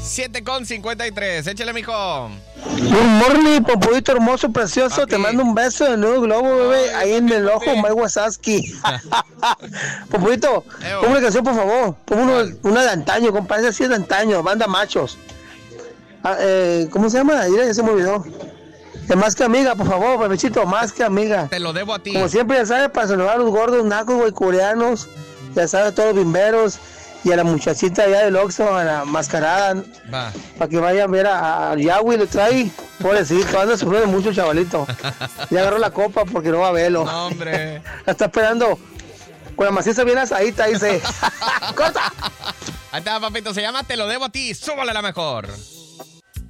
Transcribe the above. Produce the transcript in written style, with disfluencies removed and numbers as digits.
7:53. Échale, mijo. Good morning, Popodito hermoso, precioso. Papi. Te mando un beso de nuevo globo, bebé. Ay, Ahí en el papi. ojo, Mike Wazowski. Popodito, Eo. ponme una canción, por favor. Ponme ¿Cuál? una de antaño, compadre. Así es de antaño, banda machos. ¿Cómo se llama? Ya se me olvidó. De Más que Amiga, por favor, bebecito, Más que Amiga. Te lo debo a ti. Como siempre, ya sabes, para saludar a los gordos, nacos, güey, coreanos. Ya sabes, a todos los bimberos. Y a la muchachita allá del Oxxo, a la mascarada. Va. Para que vayan a ver a Yahweh, le trae. Pobrecito, anda sufriendo mucho, chavalito. Ya agarró la copa porque no va a verlo. No, hombre. La está esperando con la maciza bien asadita, dice. ¡Corta! Ahí está, papito. Se llama Te lo debo a ti. Súbale la mejor.